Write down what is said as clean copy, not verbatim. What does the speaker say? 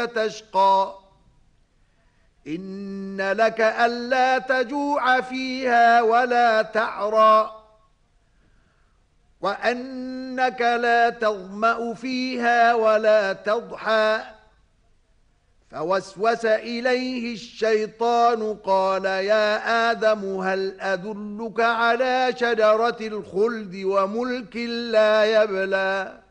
فتشقى إن لك ألا تجوع فيها ولا تعرى وأنك لا تظمأ فيها ولا تضحى فوسوس إليه الشيطان قال يا آدم هل أدلك على شجرة الخلد وملك لا يبلى